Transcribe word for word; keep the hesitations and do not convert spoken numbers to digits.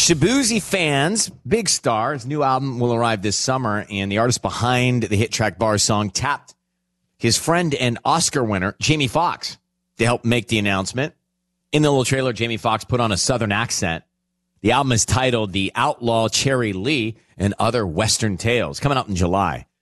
Shabuzi fans, Big Star, his new album will arrive this summer, and the artist behind the hit track Bar song tapped his friend and Oscar winner, Jamie Foxx, to help make the announcement. In the little trailer, Jamie Foxx put on a Southern accent. The album is titled The Outlaw Cherry Lee and Other Western Tales, coming out in July.